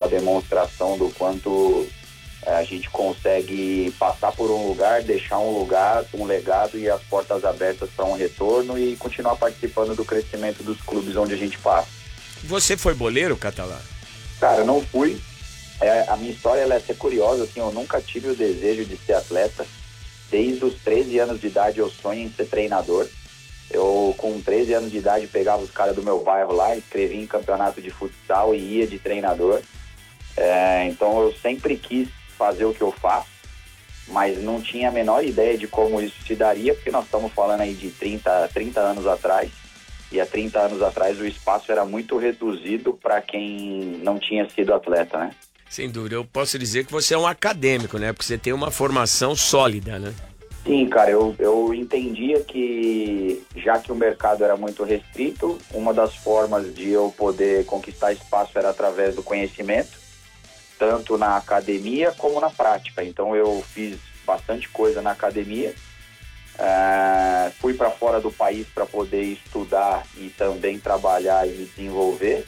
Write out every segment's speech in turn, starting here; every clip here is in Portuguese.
demonstração do quanto a gente consegue passar por um lugar, deixar um lugar, um legado e as portas abertas para um retorno e continuar participando do crescimento dos clubes onde a gente passa. Você foi boleiro, Catalá? Cara, não fui. A minha história ela é até curiosa, assim, eu nunca tive o desejo de ser atleta. Desde os 13 anos de idade eu sonho em ser treinador. Eu, com 13 anos de idade, pegava os caras do meu bairro lá, inscrevia em campeonato de futsal e ia de treinador. Então eu sempre quis fazer o que eu faço, mas não tinha a menor ideia de como isso se daria, porque nós estamos falando aí de 30 anos atrás, e há 30 anos atrás o espaço era muito reduzido para quem não tinha sido atleta, né? Sem dúvida, eu posso dizer que você é um acadêmico, né? Porque você tem uma formação sólida, né? Sim, cara, eu entendia que, já que o mercado era muito restrito, uma das formas de eu poder conquistar espaço era através do conhecimento, tanto na academia como na prática. Então eu fiz bastante coisa na academia, fui para fora do país para poder estudar e também trabalhar e me desenvolver,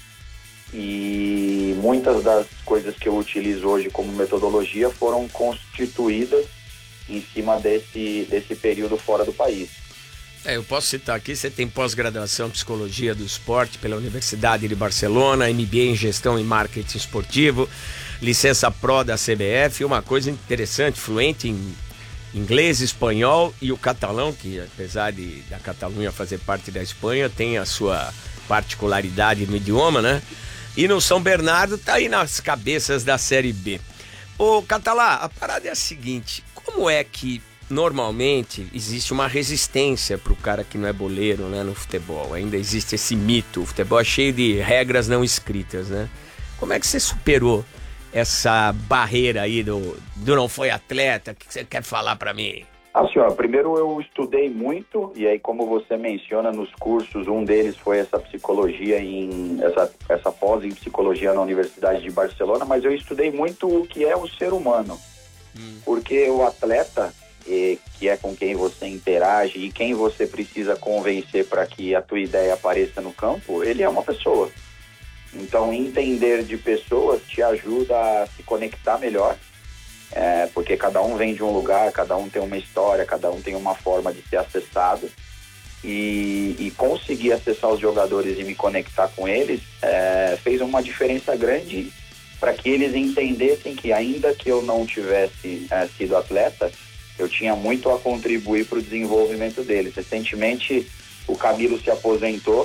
e muitas das coisas que eu utilizo hoje como metodologia foram constituídas em cima desse período fora do país. Eu posso citar aqui, você tem pós-graduação em Psicologia do Esporte pela Universidade de Barcelona, MBA em Gestão e Marketing Esportivo, licença Pro da CBF, uma coisa interessante, fluente em inglês, espanhol e o catalão, que apesar da Catalunha fazer parte da Espanha, tem a sua particularidade no idioma, né? E no São Bernardo tá aí nas cabeças da Série B. Ô Catalá, a parada é a seguinte, como é que normalmente existe uma resistência para o cara que não é boleiro, né, no futebol? Ainda existe esse mito, o futebol é cheio de regras não escritas, né? Como é que você superou essa barreira aí do não foi atleta? O que você quer falar para mim? Assim, primeiro eu estudei muito, e aí como você menciona nos cursos, um deles foi essa psicologia, essa pós em psicologia na Universidade de Barcelona, mas eu estudei muito o que é o ser humano, porque o atleta, que é com quem você interage e quem você precisa convencer para que a tua ideia apareça no campo, ele é uma pessoa. Então, entender de pessoas te ajuda a se conectar melhor, porque cada um vem de um lugar, cada um tem uma história, cada um tem uma forma de ser acessado, e conseguir acessar os jogadores e me conectar com eles fez uma diferença grande para que eles entendessem que, ainda que eu não tivesse sido atleta, eu tinha muito a contribuir para o desenvolvimento deles. Recentemente, o Camilo se aposentou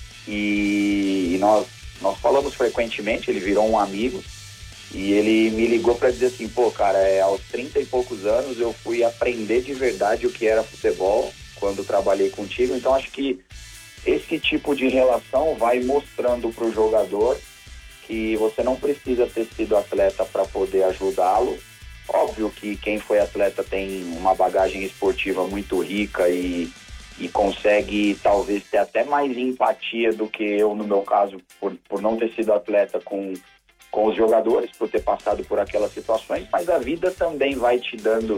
e nós falamos frequentemente, ele virou um amigo, e ele me ligou para dizer assim, pô, cara, aos 30 e poucos anos eu fui aprender de verdade o que era futebol quando trabalhei contigo. Então acho que esse tipo de relação vai mostrando para o jogador que você não precisa ter sido atleta para poder ajudá-lo. Óbvio que quem foi atleta tem uma bagagem esportiva muito rica e consegue talvez ter até mais empatia do que eu, no meu caso, por não ter sido atleta com os jogadores, por ter passado por aquelas situações, mas a vida também vai te dando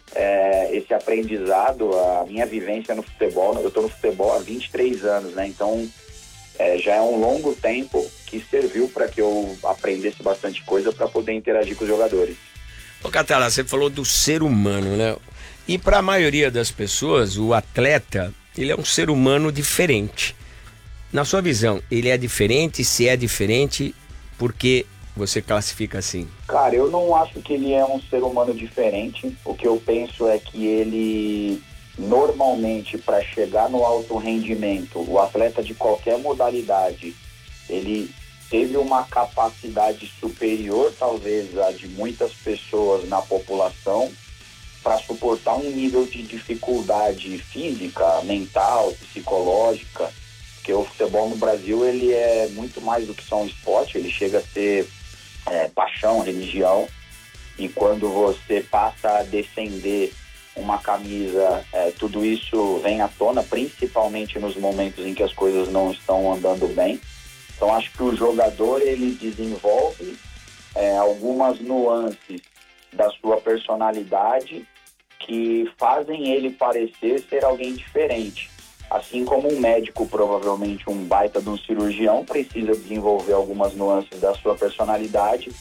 esse aprendizado. A minha vivência no futebol, eu estou no futebol há 23 anos, né? Então já é um longo tempo que serviu para que eu aprendesse bastante coisa para poder interagir com os jogadores. Ô Catalá, você falou do ser humano, né? E para a maioria das pessoas, o atleta, ele é um ser humano diferente. Na sua visão, ele é diferente? Se é diferente, por que você classifica assim? Cara, eu não acho que ele é um ser humano diferente. O que eu penso é que ele, normalmente, para chegar no alto rendimento, o atleta de qualquer modalidade, ele teve uma capacidade superior, talvez, a de muitas pessoas na população, para suportar um nível de dificuldade física, mental, psicológica, porque o futebol no Brasil ele é muito mais do que só um esporte, ele chega a ser paixão, religião, e quando você passa a defender uma camisa, tudo isso vem à tona, principalmente nos momentos em que as coisas não estão andando bem. Então acho que o jogador ele desenvolve algumas nuances da sua personalidade que fazem ele parecer ser alguém diferente. Assim como um médico, provavelmente um baita de um cirurgião, precisa desenvolver algumas nuances da sua personalidade